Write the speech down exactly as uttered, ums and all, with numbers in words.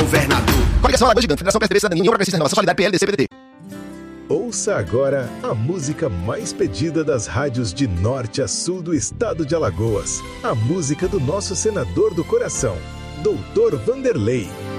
governador. Coligação Alagoas Gigante, Federação P S D B, Cidadania, União Progressista, Renovação, Solidariedade, P L D C, P D T. Ouça agora a música mais pedida das rádios de norte a sul do estado de Alagoas. A música do nosso senador do coração, doutor Vanderlei.